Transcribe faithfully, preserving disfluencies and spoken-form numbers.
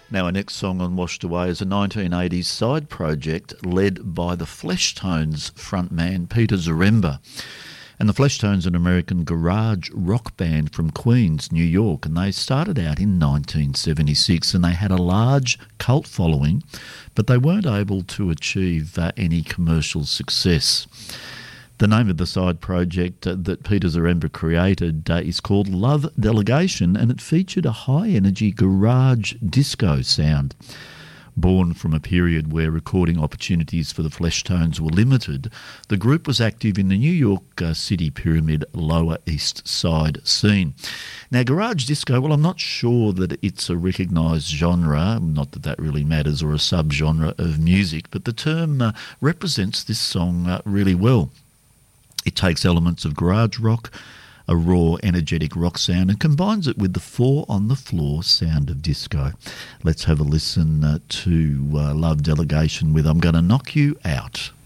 Now, our next song on Washed Away is a nineteen eighties side project led by the Fleshtones frontman Peter Zaremba. And the Fleshtones are an American garage rock band from Queens, New York, and they started out in nineteen seventy-six, and they had a large cult following, but they weren't able to achieve uh, any commercial success. The name of the side project uh, that Peter Zaremba created uh, is called Love Delegation, and it featured a high-energy garage disco sound. Born from a period where recording opportunities for the Fleshtones were limited, the group was active in the New York uh, City Pyramid Lower East Side scene. Now, garage disco, well, I'm not sure that it's a recognised genre, not that that really matters, or a subgenre of music, but the term uh, represents this song uh, really well. It takes elements of garage rock, a raw, energetic rock sound, and combines it with the four-on-the-floor sound of disco. Let's have a listen uh, to uh, Love Delegation with I'm Gonna Knock You Out.